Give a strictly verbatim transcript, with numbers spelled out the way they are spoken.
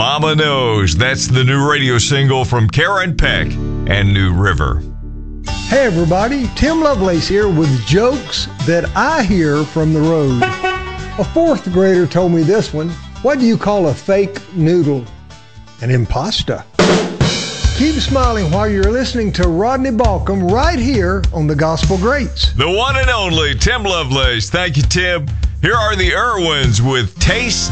Mama Knows. That's the new radio single from Karen Peck and New River. Hey everybody, Tim Lovelace here with jokes that I hear from the road. A fourth grader told me this one. What do you call a fake noodle? An impasta. Keep smiling while you're listening to Rodney Balcom right here on the Gospel Greats. The one and only Tim Lovelace. Thank you, Tim. Here are the Irwins with Taste